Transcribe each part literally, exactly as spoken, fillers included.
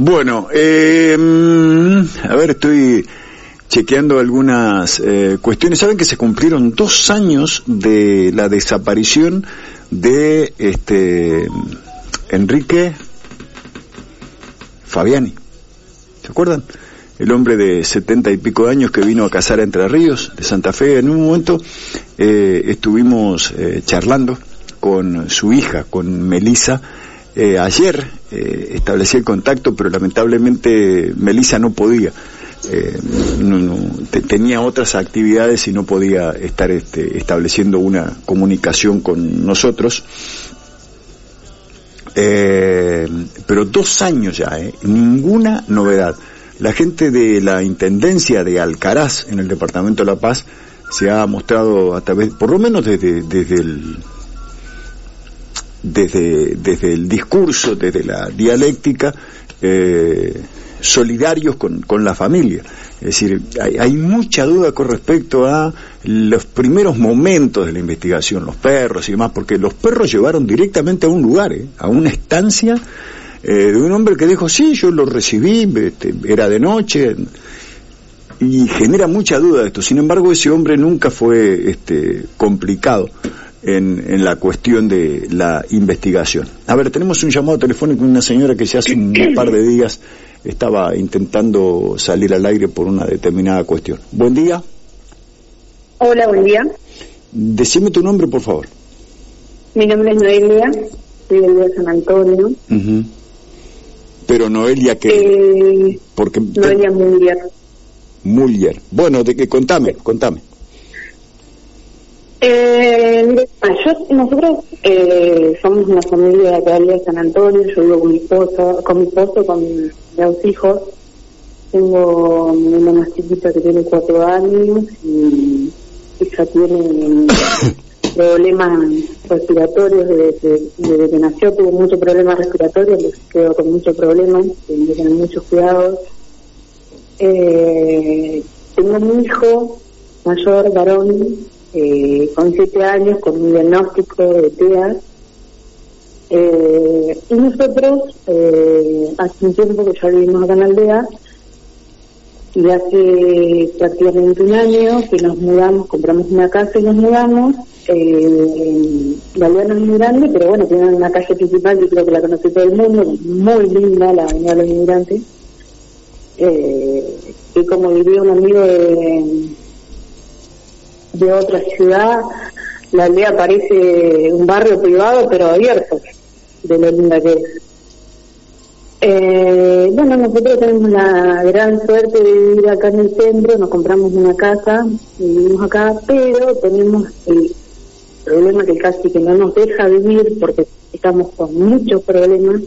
Bueno, eh, a ver, estoy chequeando algunas eh, cuestiones. Saben que se cumplieron dos años de la desaparición de este Enrique Fabiani. ¿Se acuerdan? El hombre de setenta y pico de años que vino a cazar a Entre Ríos, de Santa Fe. En un momento eh, estuvimos eh, charlando con su hija, con Melissa. Eh, ayer eh, establecí el contacto, pero lamentablemente Melissa no podía. Eh, no, no, te, tenía otras actividades y no podía estar este, estableciendo una comunicación con nosotros. Eh, pero dos años ya, eh, ninguna novedad. La gente de la Intendencia de Alcaraz, en el Departamento de La Paz, se ha mostrado a través, por lo menos desde, desde el desde desde el discurso, desde la dialéctica, eh, solidarios con, con la familia. Es decir, hay, hay mucha duda con respecto a los primeros momentos de la investigación, los perros y demás, porque los perros llevaron directamente a un lugar, ¿eh? A una estancia eh, de un hombre que dijo, sí, yo lo recibí, este, era de noche, y genera mucha duda esto. Sin embargo, ese hombre nunca fue este, complicado en, en la cuestión de la investigación. A ver, tenemos un llamado telefónico con una señora que ya hace un par de días estaba intentando salir al aire por una determinada cuestión. Buen día. Hola, buen día. Decime tu nombre, por favor. Mi nombre es Noelia, soy del día San Antonio. Uh-huh. Pero Noelia, ¿qué? Eh, Porque Noelia Muller. Muller. Bueno, de que contame, contame. Eh, yo, nosotros eh, somos una familia de acá de San Antonio. Yo vivo con mi esposo, con mi esposo, con mis dos hijos. Tengo una más chiquita que tiene cuatro años y ella tiene problemas respiratorios desde, desde que nació. Tuvo muchos problemas respiratorios, les quedó con muchos problemas, tiene que tener muchos cuidados. Eh, tengo mi hijo mayor, varón, Eh, con siete años, con un diagnóstico de T E A. Eh, y nosotros, eh, hace un tiempo que ya vivimos acá en la aldea, y hace prácticamente un año que nos mudamos, compramos una casa y nos mudamos. Eh, la aldea no es muy grande, pero bueno, tienen una calle principal que creo que la conoce todo el mundo, muy linda, la avenida de los Inmigrantes. Eh, y como diría un amigo de... de otra ciudad, la aldea parece un barrio privado pero abierto, de lo linda que es. Eh, bueno, nosotros tenemos la gran suerte de vivir acá en el centro, nos compramos una casa y vivimos acá, pero tenemos el problema que casi que no nos deja vivir porque estamos con muchos problemas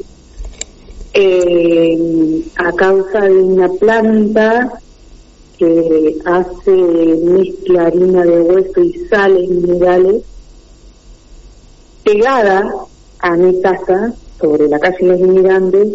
eh, a causa de una planta que hace mezcla harina de hueso y sales minerales pegada a mi casa sobre la calle Los Inmigrantes,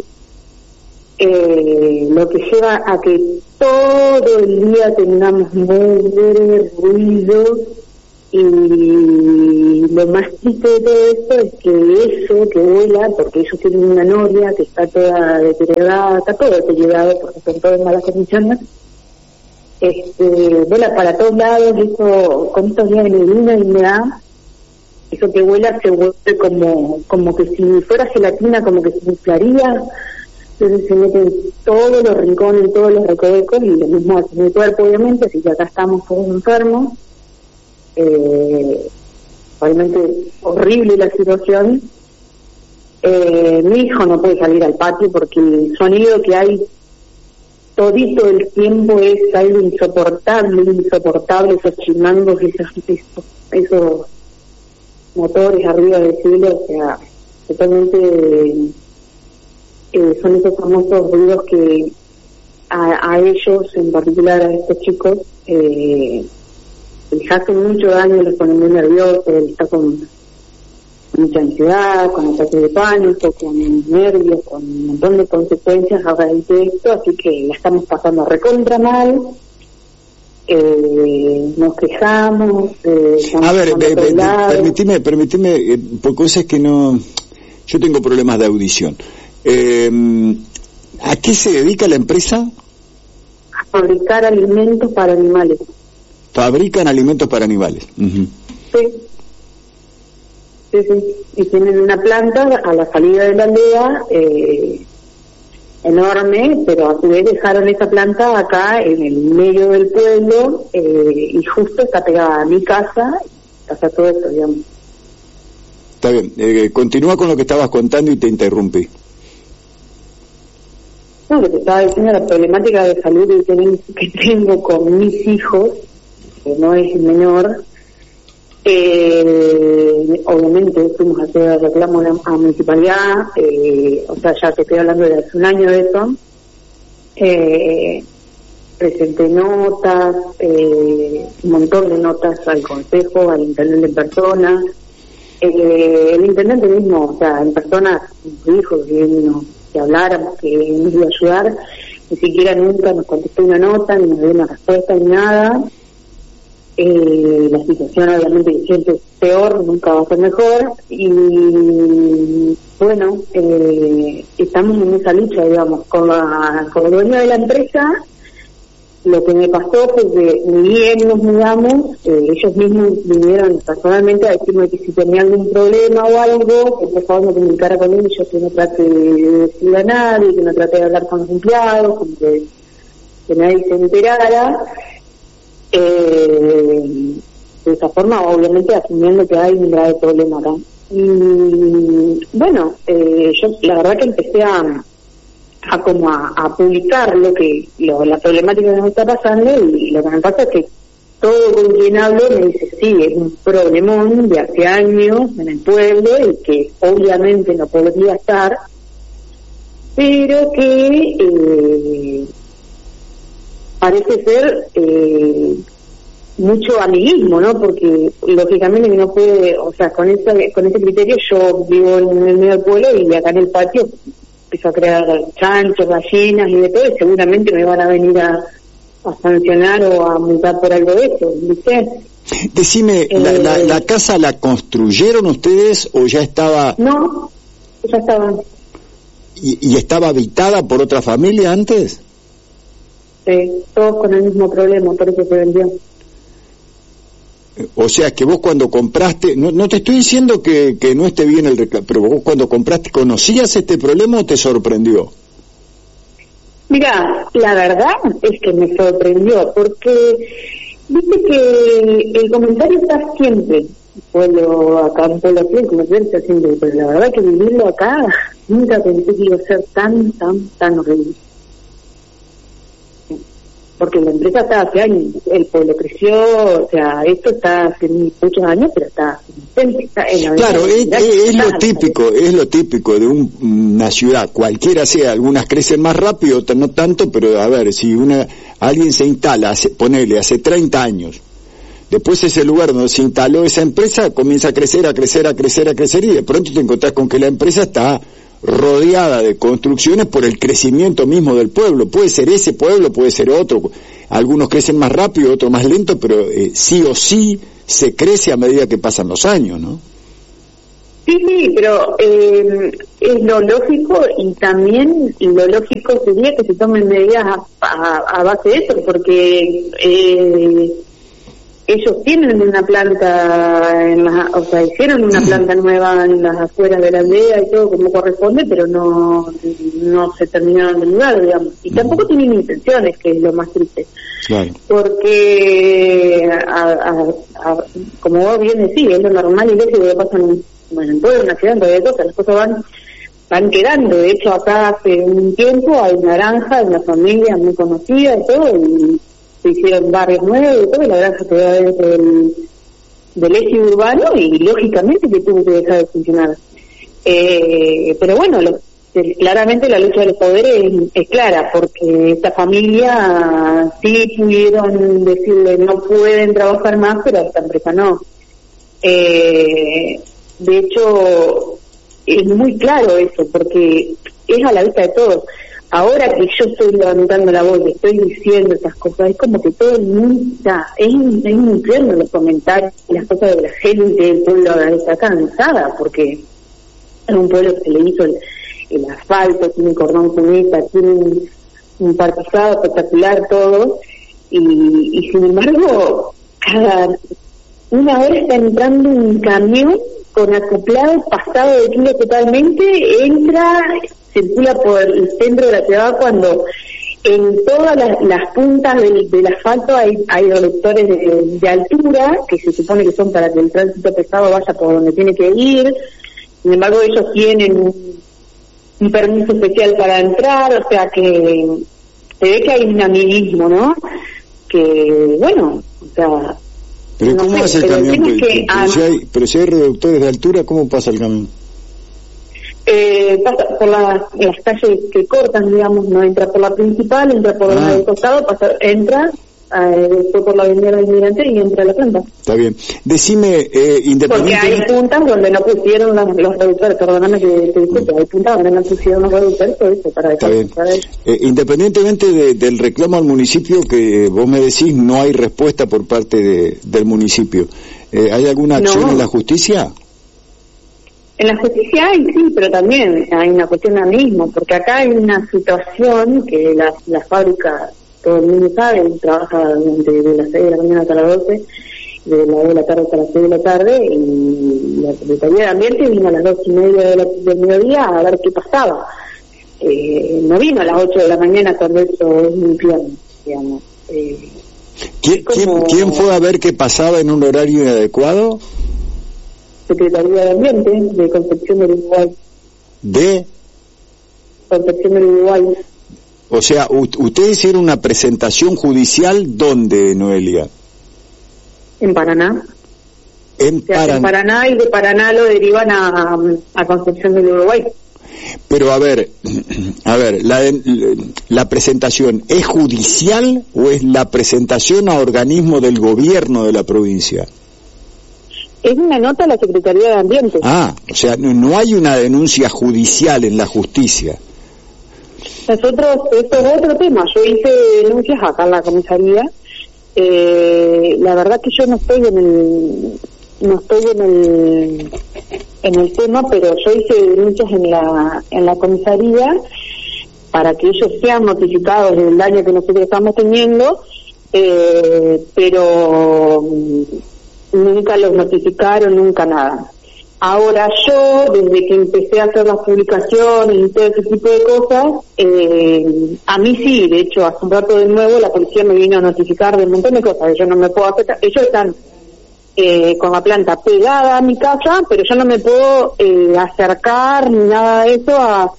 eh, lo que lleva a que todo el día tengamos mugre, ruido, y lo más triste de todo esto es que eso que vuela, porque ellos tienen una noria que está toda deteriorada, está todo deteriorado porque son todas en malas condiciones, este, vuela para todos lados. Eso, con estos días de neblina y humedad, eso que vuela se vuelve como como que si fuera gelatina, como que se inflaría. Entonces se mete en todos los rincones, en todos los recovecos, y lo mismo hace mi cuerpo, obviamente, así que acá estamos todos enfermos. Eh, realmente horrible la situación. Eh, mi hijo no puede salir al patio porque el sonido que hay todito el tiempo es algo insoportable, insoportable, esos chimangos, esos, esos, esos motores arriba del cielo, o sea, totalmente eh, son esos famosos ruidos que a, a ellos, en particular a estos chicos, eh, les hacen mucho daño, les ponen muy nerviosos, les está con mucha ansiedad, con ataques de pánico, con nervios, con un montón de consecuencias a raíz de esto, así que la estamos pasando recontra mal. Eh, nos quejamos. Eh, a ver, eh, permitime, permitime, eh, porque cosas que no... Yo tengo problemas de audición. Eh, ¿A qué se dedica la empresa? A fabricar alimentos para animales. Fabrican alimentos para animales. Uh-huh. Sí. Sí, sí. Y tienen una planta a la salida de la aldea eh, enorme, pero a su vez dejaron esa planta acá en el medio del pueblo eh, y justo está pegada a mi casa, pasa todo eso, digamos. Está bien, eh, continúa con lo que estabas contando y te interrumpí. No, lo que estaba diciendo, la problemática de salud que tengo, que tengo con mis hijos, que no es menor. Eh, obviamente fuimos a hacer reclamo a la municipalidad, eh, o sea, ya te estoy hablando de hace un año de eso. Eh, presenté notas, eh, un montón de notas al consejo, al intendente en persona. Eh, el intendente mismo, o sea, en persona, me dijo que, no, que habláramos, que nos iba a ayudar. Ni siquiera nunca nos contestó una nota, ni nos dio una respuesta, ni nada. Eh, la situación obviamente siempre es peor, nunca va a ser mejor, y bueno, eh, estamos en esa lucha, digamos, con la, con el dueño de la empresa. Lo que me pasó fue que ni bien nos mudamos, eh, ellos mismos vinieron personalmente a decirme que si tenía algún problema o algo, que por favor me comunicara con ellos, que no trate de decirle a nadie, que no trate de hablar con los empleados, como que, que nadie se enterara. Eh, de esa forma, obviamente asumiendo que hay un grave problema acá. Y bueno, eh, yo la verdad que empecé a, a como a, a publicar lo que lo, la problemática que nos está pasando, y lo que me pasa es que todo con quien hablo me dice, sí, es un problemón de hace años en el pueblo y que obviamente no podría estar, pero que eh, parece ser eh, mucho amiguismo, ¿no? Porque lógicamente no puede, o sea, con ese, con ese criterio yo vivo en el medio del pueblo y acá en el patio empiezo a crear chanchos, gallinas y de todo, y seguramente me van a venir a, a sancionar o a multar por algo de eso, ¿viste? Decime, eh, ¿la, la, ¿la casa la construyeron ustedes o ya estaba...? No, ya estaba. ¿Y, y estaba habitada por otra familia antes? Sí, todos con el mismo problema, por eso se vendió. O sea que vos cuando compraste, no, no te estoy diciendo que, que no esté bien el reclamo, pero vos cuando compraste, ¿conocías este problema o te sorprendió? Mira, la verdad es que me sorprendió, porque viste que el comentario está siempre, pueblo acá en Pueblo Azul, el comentario está siempre, pero la verdad que vivirlo acá, nunca pensé que iba a ser tan, tan, tan horrible. Porque la empresa está hace años, el pueblo creció, o sea, esto está hace muchos años, pero está, está en la claro, es, es, es lo típico, es lo típico de un, una ciudad, cualquiera sea, algunas crecen más rápido, otras no tanto, pero a ver, si una alguien se instala, hace, ponele, hace treinta años, después ese lugar donde se instaló esa empresa comienza a crecer, a crecer, a crecer, a crecer, y de pronto te encontrás con que la empresa está rodeada de construcciones por el crecimiento mismo del pueblo. Puede ser ese pueblo, puede ser otro, algunos crecen más rápido, otros más lento, pero eh, sí o sí se crece a medida que pasan los años, ¿no? Sí, sí, pero eh, es lo lógico, y también lo lógico sería que se tomen medidas a, a, a base de eso, porque eh, ellos tienen una planta, en las, o sea, hicieron una planta nueva en las afueras de la aldea y todo como corresponde, pero no no se terminaron de mudar, digamos. Y tampoco tienen intenciones, que es lo más triste. Claro. Porque, a, a, a, como vos bien decís, es lo normal y lógico que pasa en, bueno, en toda una ciudad, en todas cosas, las cosas van van quedando. De hecho, acá hace un tiempo hay una granja de una familia muy conocida y todo, y se hicieron barrios nuevos y todo, y la granja quedó dentro del, del eje urbano, y lógicamente que tuvo que dejar de funcionar. Eh, pero bueno, lo, claramente la lucha de los poderes es, es clara, porque esta familia sí pudieron decirle no pueden trabajar más, pero a esta empresa no. Eh, de hecho, es muy claro eso, porque es a la vista de todos. Ahora que yo estoy levantando la voz y estoy diciendo estas cosas, es como que todo el mundo está, es, es un infierno los comentarios y las cosas de la gente del pueblo está cansada, porque es un pueblo que se le hizo el, el asfalto, tiene cordón cuneta, tiene un, un parquizado espectacular, todo, y, y sin embargo, cada una hora está entrando un camión con acoplado, pasado de kilo totalmente, entra, circula por el centro de la ciudad cuando en todas las, las puntas del, del asfalto hay, hay reductores de, de altura, que se supone que son para que el tránsito pesado vaya por donde tiene que ir. Sin embargo, ellos tienen un, un permiso especial para entrar, o sea que se ve que hay un amiguismo, ¿no? Que, bueno, o sea... ¿Pero no cómo sé, hace el pero camión? El Pero, que, pero, si hay, pero si hay reductores de altura, ¿cómo pasa el camión? Eh, pasa por la, las calles que cortan, digamos, no entra por la principal, entra por la Ah. del costado, pasa, entra, eh, después por la avenida del Inmigrante y entra a la planta. Está bien. Decime, eh, Porque hay independientemente... puntas donde no pusieron los, los reductores, perdóname que te disculpe, hay puntas donde no pusieron los reductores, por eso, para Está bien. para eso. Eh, independientemente de, del reclamo al municipio, que vos me decís no hay respuesta por parte de, del municipio, eh, ¿hay alguna acción No. en la justicia? En la justicia hay, sí, pero también hay una cuestión de mismo, porque acá hay una situación que la, la fábrica, todo el mundo sabe, trabaja de, de las seis de la mañana hasta las doce, de las dos de la tarde hasta las seis de la tarde, y la Secretaría de Ambiente vino a las dos y media de la, del mediodía a ver qué pasaba. Eh, no vino a las ocho de la mañana cuando eso es un infierno, digamos. Eh, ¿Quién, quién, como- quién fue a ver qué pasaba en un horario inadecuado? Secretaría de Ambiente de Concepción del Uruguay. De... Concepción del Uruguay. O sea, u- ustedes hicieron una presentación judicial, ¿dónde, Noelia? En Paraná. En Se hace en Paraná. Paraná y de Paraná lo derivan a, a Concepción del Uruguay. Pero a ver, a ver, la, de- la presentación, ¿es judicial o es la presentación a organismo del gobierno de la provincia? Es una nota a la Secretaría de Ambiente. Ah, o sea, no, no hay una denuncia judicial en la justicia. Nosotros, esto es otro tema, yo hice denuncias acá en la comisaría. Eh, la verdad que yo no estoy en el, no estoy en el, en el tema, pero yo hice denuncias en la, en la comisaría para que ellos sean notificados del daño que nosotros estamos teniendo, eh, pero mm, nunca los notificaron, nunca nada. Ahora yo, desde que empecé a hacer las publicaciones y todo ese tipo de cosas, eh, a mí sí, de hecho, hace un rato de nuevo la policía me vino a notificar de un montón de cosas que yo no me puedo hacer. Ellos están eh, con la planta pegada a mi casa, pero yo no me puedo eh, acercar ni nada de eso a,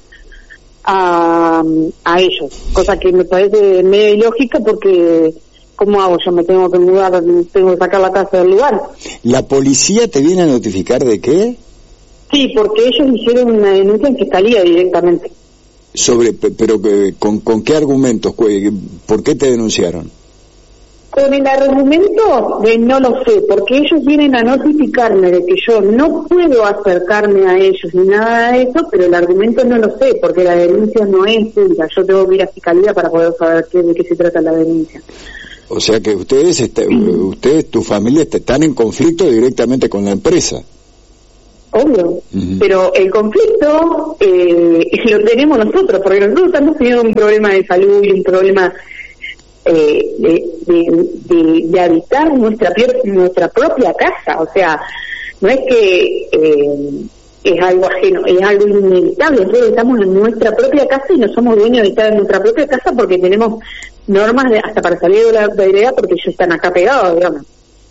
a, a ellos, cosa que me parece medio ilógica porque... ¿Cómo hago? Yo me tengo que mudar, tengo que sacar la casa del lugar. ¿La policía te viene a notificar de qué? Sí, porque ellos hicieron una denuncia en fiscalía directamente. Sobre, pe- pero que- con, ¿con qué argumentos? Cu- ¿Por qué te denunciaron? Con el argumento de no lo sé, porque ellos vienen a notificarme de que yo no puedo acercarme a ellos ni nada de eso, pero el argumento no lo sé, porque la denuncia no es pública. Yo tengo que ir a fiscalía para poder saber qué, de qué se trata la denuncia. O sea que ustedes, está- ustedes, tu familia, est- están en conflicto directamente con la empresa. Obvio, Ujú. pero el conflicto eh, lo tenemos nosotros, porque nosotros estamos teniendo un problema de salud y un problema eh, de, de, de, de habitar nuestra, pier- nuestra propia casa. O sea, no es que eh, es algo ajeno, es algo inevitable. Nosotros estamos en nuestra propia casa y no somos dueños de estar en nuestra propia casa porque tenemos normas de, hasta para salir de la vereda porque ellos están acá pegados, digamos.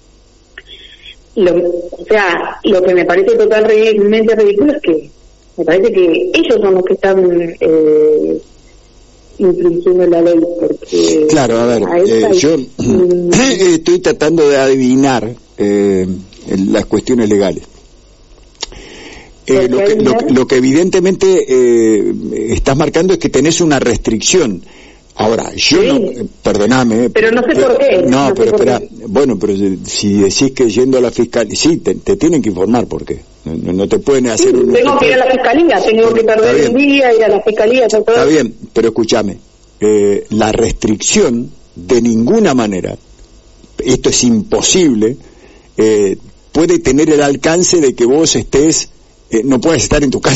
Lo, o sea, lo que me parece totalmente ridículo es que me parece que ellos son los que están eh, infringiendo la ley, porque Claro, a ver, a esa eh, es- yo mm, estoy tratando de adivinar eh, las cuestiones legales. Eh, lo, que, lo, lo que evidentemente eh, estás marcando es que tenés una restricción. Ahora, yo Sí. no, eh, perdoname. Pero no sé por qué, No, no sé pero por espera, qué. bueno, pero si- si decís que yendo a la fiscalía, sí, te, te tienen que informar por qué. No, no te pueden sí, hacer un... tengo que ir a la fiscalía, tengo que Está perder bien. un día, ir a la fiscalía, hacer todo Está eso. bien, pero escúchame, eh, la restricción de ninguna manera, esto es imposible, eh, puede tener el alcance de que vos estés, eh, no puedas estar en tu casa.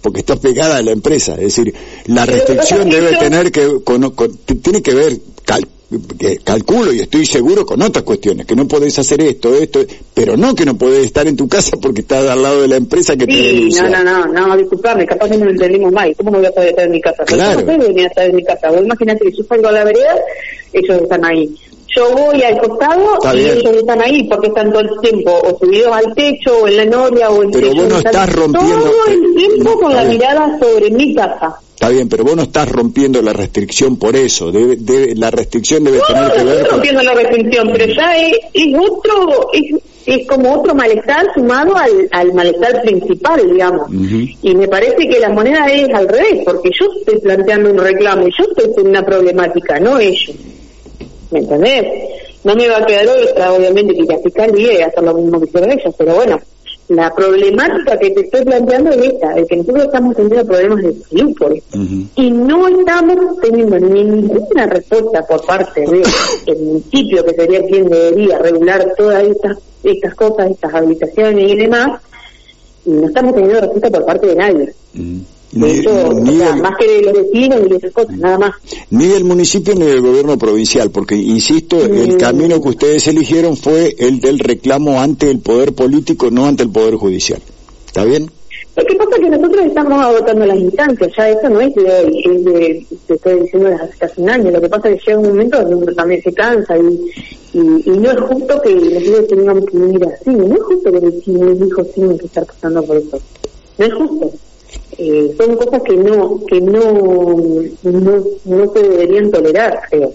porque está pegada a la empresa. Es decir, la restricción debe yo... tener que, con, con, tiene que ver, cal, que calculo y estoy seguro con otras cuestiones, que no podés hacer esto, esto, pero no que no podés estar en tu casa porque estás al lado de la empresa que sí, te denuncia. no, no, no, no, disculpame, capaz que no lo entendimos mal. ¿Cómo me voy a poder estar en mi casa? Claro. No puedo venir a estar en mi casa. Vos imagínate que yo salgo a la vereda, ellos están ahí. Yo voy al costado Está y bien. ellos están ahí porque están todo el tiempo o subidos al techo o en la noria o en Pero techo, vos no estás rompiendo... todo el tiempo no, con la bien. mirada sobre mi casa. Está bien, pero vos no estás rompiendo la restricción por eso. Debe, debe, la restricción debe No, tener no que estoy ver con... rompiendo la restricción, pero ya es, es otro, es, es como otro malestar sumado al, al malestar principal, digamos. Uh-huh. Y me parece que la moneda es al revés, porque yo estoy planteando un reclamo y yo estoy con una problemática, no ellos. ¿Me entendés? No me va a quedar otra, obviamente, que la fiscalía y hacer lo mismo que hicieron ellos, pero bueno, la problemática que te estoy planteando es esta, el que nosotros estamos teniendo problemas de salud por esto. Uh-huh. Y no estamos teniendo ni ninguna respuesta por parte del municipio, que sería quien debería regular todas estas estas cosas, estas habilitaciones y demás, y no estamos teniendo respuesta por parte de nadie. Uh-huh. De Ni, hecho, ni o sea, del, más que de los vecinos y de esas cosas, nada más. ni del municipio ni del gobierno provincial, porque, insisto, Mm. el camino que ustedes eligieron fue el del reclamo ante el poder político, no ante el poder judicial. ¿Está bien? Lo que pasa es que nosotros estamos agotando las instancias, ya eso no es de hoy, es de, te estoy diciendo desde hace un año. Lo que pasa es que llega un momento donde uno también se cansa y, y, y no es justo que nosotros tengamos que vivir así, no es justo que mis hijos tengan que estar pasando por eso, no es justo. Eh, son cosas que no que no, no no se deberían tolerar, creo.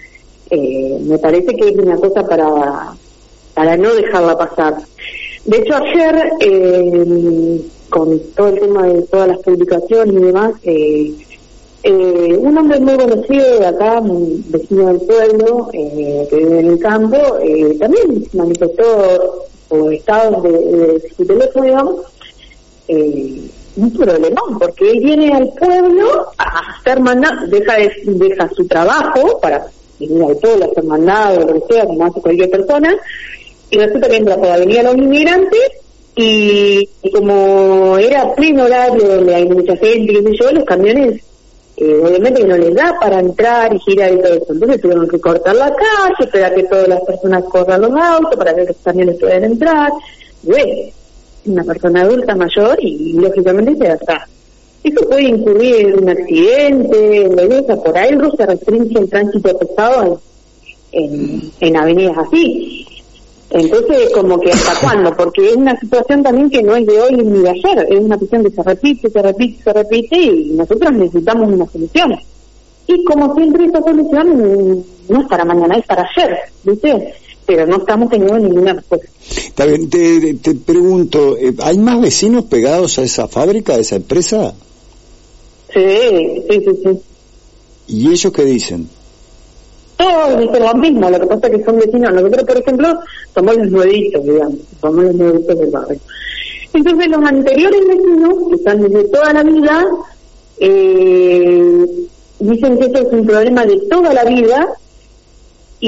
Eh, me parece que es una cosa para para no dejarla pasar. De hecho, ayer, eh, con todo el tema de todas las publicaciones y demás, eh, eh, un hombre muy conocido de acá, un vecino del pueblo, eh, que vive en el campo, eh, también manifestó por estados de, de su teléfono, digamos, eh, un problemón, porque él viene al pueblo a hacer mandado, deja, de, deja su trabajo para venir al pueblo a hacer mandado, lo que sea, como hace cualquier persona, y resulta que entra por la avenida Los Inmigrantes, y, y como era pleno horario donde hay mucha gente, qué sé yo, los camiones eh, obviamente que no les da para entrar y girar y todo eso, entonces tuvieron que cortar la calle, esperar que todas las personas corran los autos para que los camiones puedan entrar, y bueno, una persona adulta mayor y lógicamente se da atrás. Eso puede incurrir en un accidente, en belleza, por algo se restringe el tránsito pesado en, en, en avenidas así. Entonces, como que hasta cuándo, porque es una situación también que no es de hoy ni de ayer, es una cuestión que se repite, se repite, se repite y nosotros necesitamos una solución. Y como siempre esa solución no es para mañana, es para ayer, ¿viste? Pero no estamos teniendo ninguna respuesta. Está bien, te, te pregunto, ¿hay más vecinos pegados a esa fábrica, a esa empresa? Sí, sí, sí, sí. ¿Y ellos qué dicen? Todos dicen lo mismo, lo que pasa es que son vecinos. Nosotros, por ejemplo, somos los nuevitos, digamos, somos los nuevitos del barrio. Entonces, los anteriores vecinos, que están desde toda la vida, eh, dicen que eso es un problema de toda la vida, y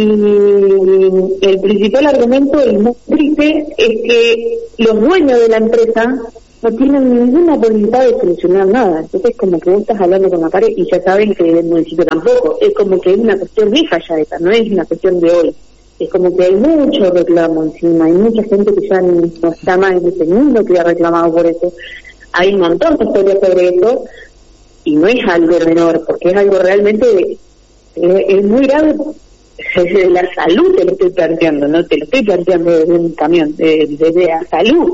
el principal argumento, el más triste, es que los dueños de la empresa no tienen ninguna voluntad de solucionar nada. Entonces, como que vos estás hablando con la pared y ya saben que el municipio tampoco. Es como que es una cuestión vieja ya esta, no es una cuestión de hoy. Es como que hay mucho reclamo encima, hay mucha gente que ya no está más en ese mundo que ha reclamado por eso. Hay un montón de historias sobre eso y no es algo menor, porque es algo realmente, eh, es muy grave. Desde la salud te lo estoy planteando, no te lo estoy planteando desde un camión, desde, desde la salud.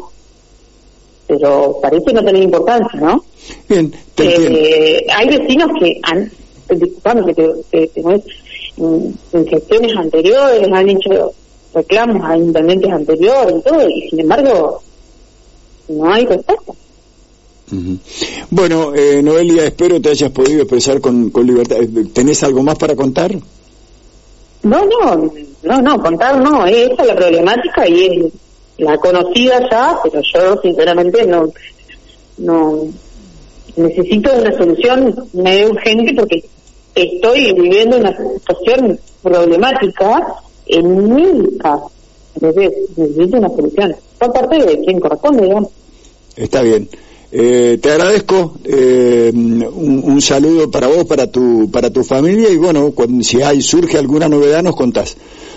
Pero parece no tener importancia, ¿no? Bien, te eh, hay vecinos que han, disculpame que te, te, te en, en gestiones anteriores han hecho reclamos a intendentes anteriores y todo, y sin embargo no hay respuesta. Uh-huh. Bueno, eh, Noelia, espero te hayas podido expresar con, con libertad. ¿Tenés algo más para contar? No, no, no, no, contar no, esa es la problemática y es la conocida ya, pero yo sinceramente no, no, necesito una solución medio urgente porque estoy viviendo una situación problemática en mi casa, entonces necesito una solución, por parte de quien corresponde, digamos. Está bien. Eh, te agradezco, eh, un, un saludo para vos, para tu para tu familia, y bueno, cuando, si hay surge alguna novedad nos contás.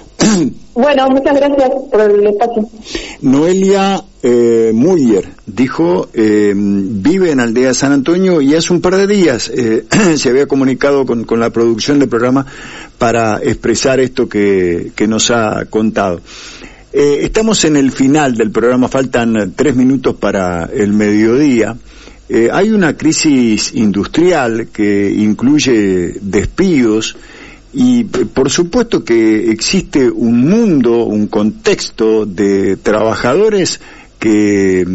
Bueno, muchas gracias por el espacio. Noelia eh, Muller dijo, eh, vive en Aldea San Antonio y hace un par de días eh, se había comunicado con, con la producción del programa para expresar esto que, que nos ha contado. Eh, estamos en el final del programa, faltan tres minutos para el mediodía. Eh, hay una crisis industrial que incluye despidos y por supuesto que existe un mundo, un contexto de trabajadores que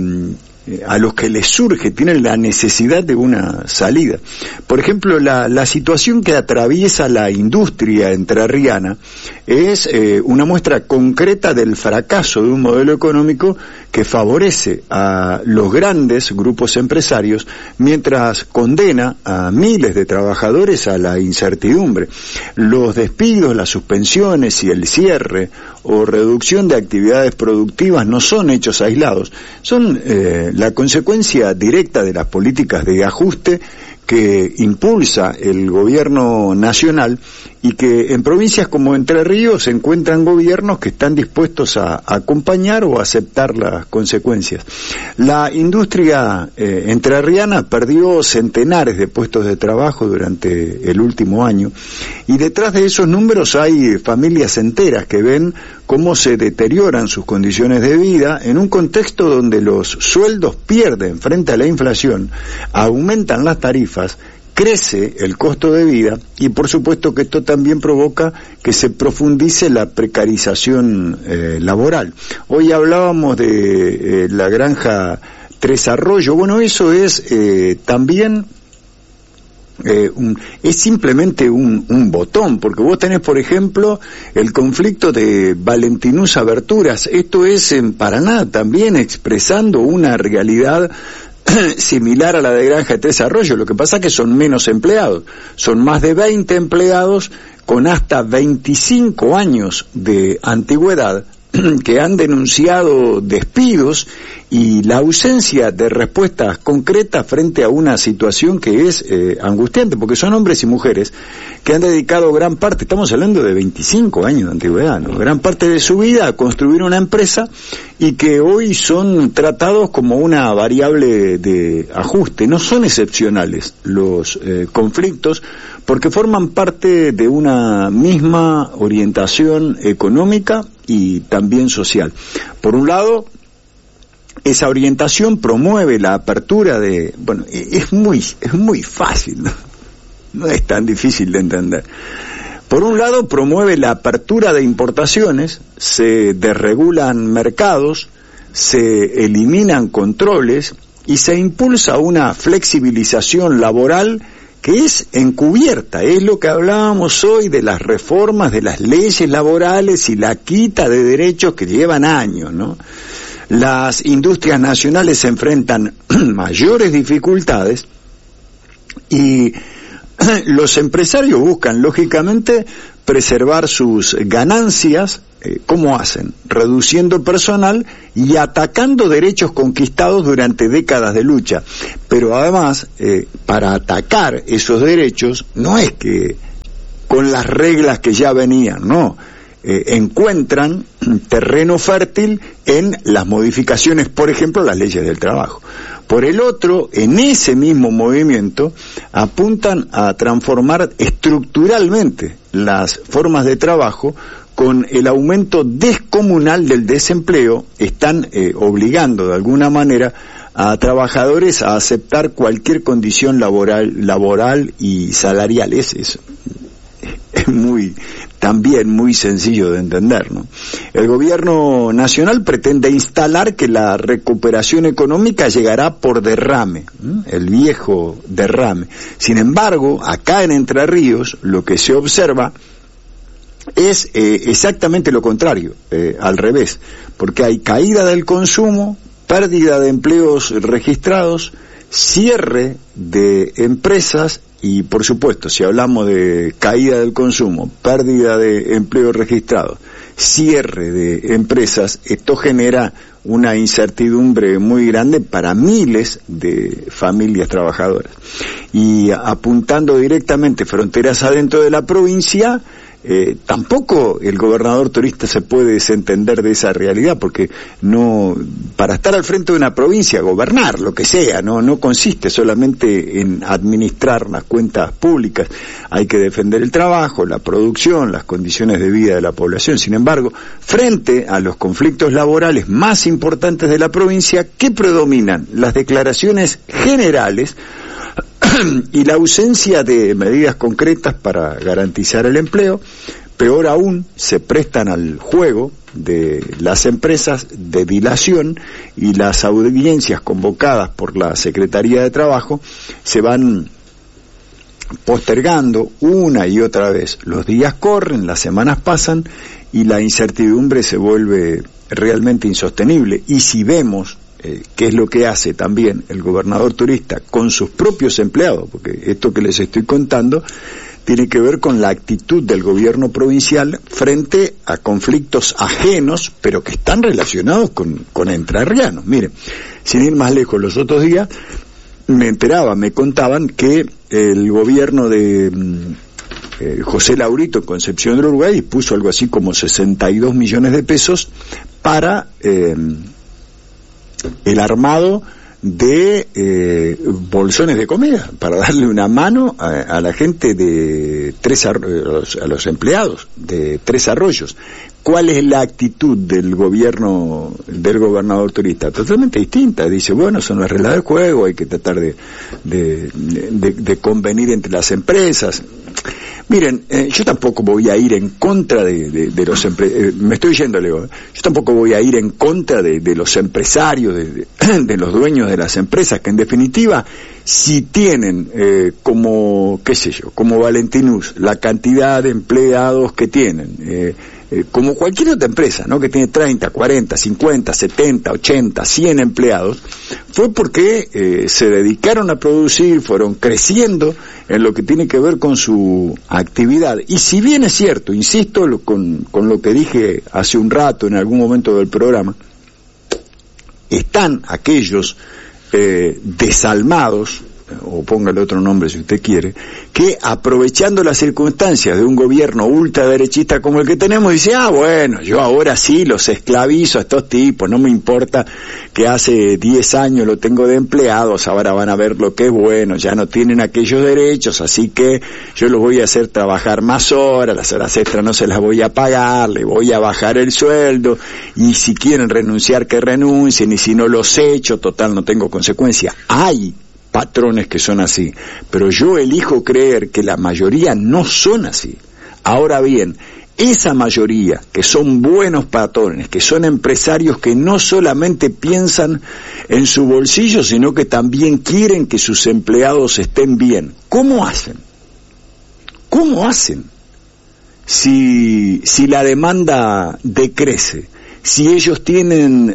a los que les surge, tienen la necesidad de una salida. Por ejemplo, la, la situación que atraviesa la industria entrerriana es eh, una muestra concreta del fracaso de un modelo económico que favorece a los grandes grupos empresarios mientras condena a miles de trabajadores a la incertidumbre. Los despidos, las suspensiones y el cierre o reducción de actividades productivas no son hechos aislados, son eh, la consecuencia directa de las políticas de ajuste que impulsa el gobierno nacional y que en provincias como Entre Ríos se encuentran gobiernos que están dispuestos a acompañar o a aceptar las consecuencias. La industria eh, entrerriana perdió centenares de puestos de trabajo durante el último año y detrás de esos números hay familias enteras que ven cómo se deterioran sus condiciones de vida en un contexto donde los sueldos pierden frente a la inflación, aumentan las tarifas, crece el costo de vida y por supuesto que esto también provoca que se profundice la precarización eh, laboral. Hoy hablábamos de eh, la granja Tres Arroyos. Bueno, eso es eh, también Eh, un, es simplemente un, un botón, porque vos tenés, por ejemplo, el conflicto de Valentinus Aberturas. Esto es en Paraná también expresando una realidad similar a la de Granja de Tres Arroyos. Lo que pasa es que son menos empleados, son más de veinte empleados con hasta veinticinco años de antigüedad que han denunciado despidos y la ausencia de respuestas concretas frente a una situación que es eh, angustiante, porque son hombres y mujeres que han dedicado gran parte, estamos hablando de veinticinco años de antigüedad, ¿no? Gran parte de su vida a construir una empresa y que hoy son tratados como una variable de ajuste. No son excepcionales los eh, conflictos, porque forman parte de una misma orientación económica y también social. Por un lado, esa orientación promueve la apertura de, bueno, es muy, es muy fácil, ¿no? No es tan difícil de entender. Por un lado, promueve la apertura de importaciones, se desregulan mercados, se eliminan controles y se impulsa una flexibilización laboral que es encubierta. Es lo que hablábamos hoy de las reformas de las leyes laborales y la quita de derechos que llevan años, ¿no? Las industrias nacionales se enfrentan mayores dificultades y los empresarios buscan, lógicamente, preservar sus ganancias. Eh, ¿Cómo hacen? Reduciendo personal y atacando derechos conquistados durante décadas de lucha. Pero además, eh, para atacar esos derechos, no es que con las reglas que ya venían, no. Eh, encuentran terreno fértil en las modificaciones, por ejemplo, las leyes del trabajo. Por el otro, en ese mismo movimiento, apuntan a transformar estructuralmente las formas de trabajo. Con el aumento descomunal del desempleo, están eh, obligando de alguna manera a trabajadores a aceptar cualquier condición laboral, laboral y salarial. Es, es, es muy, también muy sencillo de entender, ¿no? El gobierno nacional pretende instalar que la recuperación económica llegará por derrame, ¿eh? El viejo derrame. Sin embargo, acá en Entre Ríos, lo que se observa es eh, exactamente lo contrario, eh, al revés, porque hay caída del consumo, pérdida de empleos registrados, cierre de empresas y, por supuesto, si hablamos de caída del consumo, pérdida de empleos registrados, cierre de empresas, esto genera una incertidumbre muy grande para miles de familias trabajadoras. Y apuntando directamente fronteras adentro de la provincia, Eh, tampoco el gobernador turista se puede desentender de esa realidad, porque no, para estar al frente de una provincia, gobernar, lo que sea, no, no consiste solamente en administrar las cuentas públicas, hay que defender el trabajo, la producción, las condiciones de vida de la población. Sin embargo, frente a los conflictos laborales más importantes de la provincia, ¿qué predominan? Las declaraciones generales y la ausencia de medidas concretas para garantizar el empleo. Peor aún, se prestan al juego de las empresas de dilación, y las audiencias convocadas por la Secretaría de Trabajo se van postergando una y otra vez. Los días corren, las semanas pasan y la incertidumbre se vuelve realmente insostenible. Y si vemos Eh, qué es lo que hace también el gobernador turista con sus propios empleados, porque esto que les estoy contando tiene que ver con la actitud del gobierno provincial frente a conflictos ajenos, pero que están relacionados con, con entrerrianos. Miren, sin ir más lejos, los otros días me enteraba, me contaban que el gobierno de eh, José Laurito en Concepción del Uruguay dispuso algo así como sesenta y dos millones de pesos para Eh, el armado de eh, bolsones de comida, para darle una mano a, a la gente de Tres Arroyos, a los empleados de Tres Arroyos. ¿Cuál es la actitud del gobierno, del gobernador turista? Totalmente distinta. Dice, bueno, son las reglas del juego, hay que tratar de, de, de, de convenir entre las empresas. Miren, eh, yo tampoco voy a ir en contra de, de, de los empresarios, eh, me estoy yendo, Leo, ¿eh? Yo tampoco voy a ir en contra de, de los empresarios, de, de, de los dueños de las empresas, que en definitiva, si tienen eh, como, qué sé yo, como Valentinus, la cantidad de empleados que tienen, eh, eh, como cualquier otra empresa, ¿no?, que tiene treinta, cuarenta, cincuenta, setenta, ochenta, cien empleados, fue porque eh, se dedicaron a producir, fueron creciendo en lo que tiene que ver con su actividad. Y si bien es cierto, insisto lo, con, con lo que dije hace un rato en algún momento del programa, están aquellos eh, desalmados, o póngale otro nombre si usted quiere, que aprovechando las circunstancias de un gobierno ultraderechista como el que tenemos, dice, ah, bueno, yo ahora sí los esclavizo a estos tipos, no me importa que hace diez años lo tengo de empleados, ahora van a ver lo que es bueno, ya no tienen aquellos derechos, así que yo los voy a hacer trabajar más horas, las horas extras no se las voy a pagar, le voy a bajar el sueldo, y si quieren renunciar que renuncien, y si no los echo, total no tengo consecuencia. Hay patrones que son así, pero yo elijo creer que la mayoría no son así. Ahora bien, esa mayoría que son buenos patrones, que son empresarios que no solamente piensan en su bolsillo, sino que también quieren que sus empleados estén bien, ¿cómo hacen? ¿Cómo hacen? Si, si la demanda decrece, si ellos tienen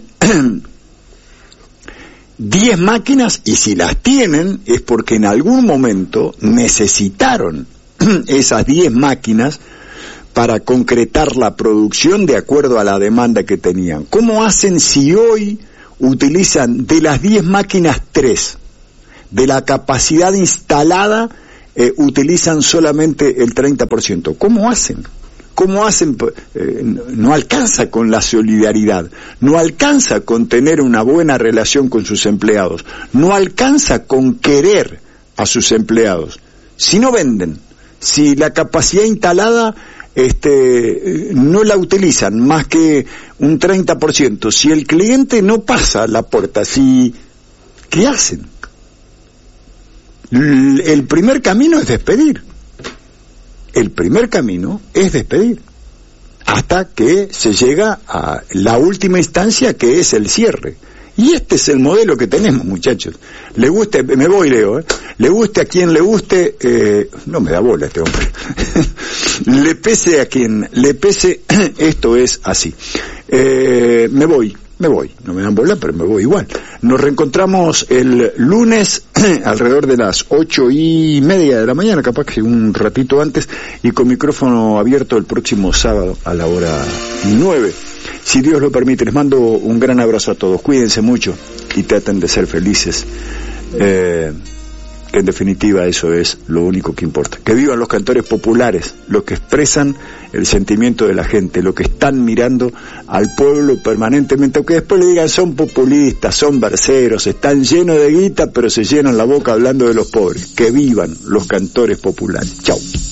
diez máquinas, y si las tienen es porque en algún momento necesitaron esas diez máquinas para concretar la producción de acuerdo a la demanda que tenían. ¿Cómo hacen si hoy utilizan de las diez máquinas tres? De la capacidad instalada eh, utilizan solamente el treinta por ciento. ¿Cómo hacen? ¿Cómo hacen? Eh, no alcanza con la solidaridad, no alcanza con tener una buena relación con sus empleados, no alcanza con querer a sus empleados. Si no venden, si la capacidad instalada este, no la utilizan más que un treinta por ciento, si el cliente no pasa a la puerta, si, ¿qué hacen? El primer camino es despedir. El primer camino es despedir, hasta que se llega a la última instancia, que es el cierre. Y este es el modelo que tenemos, muchachos. Le guste, me voy, Leo, ¿eh? Le guste a quien le guste, eh, no me da bola este hombre. Le pese a quien le pese, esto es así. Eh, me voy. Me voy, no me dan bola, pero me voy igual. Nos reencontramos el lunes alrededor de las ocho y media de la mañana, capaz que un ratito antes, y con micrófono abierto el próximo sábado a la hora nueve. si Dios lo permite. Les mando un gran abrazo a todos, cuídense mucho y traten de ser felices. Eh, en definitiva eso es lo único que importa. Que vivan los cantores populares, los que expresan el sentimiento de la gente, los que están mirando al pueblo permanentemente, aunque después le digan son populistas, son verseros, están llenos de guita, pero se llenan la boca hablando de los pobres. Que vivan los cantores populares. Chau.